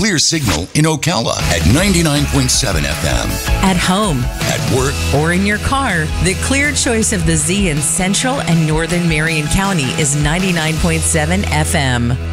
clear signal in Ocala at 99.7 FM. At home, At work, or in your car, the clear choice of the Z in Central and Northern Marion County is 99.7 FM.